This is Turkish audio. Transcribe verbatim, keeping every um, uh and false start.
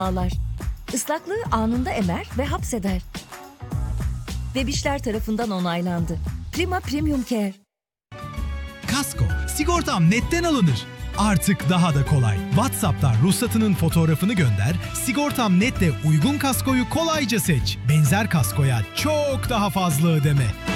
Ağlar. Islaklığı anında emer ve hapseder. Bebişler tarafından onaylandı. Prima Premium Care. Kasko, sigortam netten alınır. Artık daha da kolay. WhatsApp'tan ruhsatının fotoğrafını gönder, Sigortam Net'te uygun kaskoyu kolayca seç. Benzer kaskoya çok daha fazla ödeme.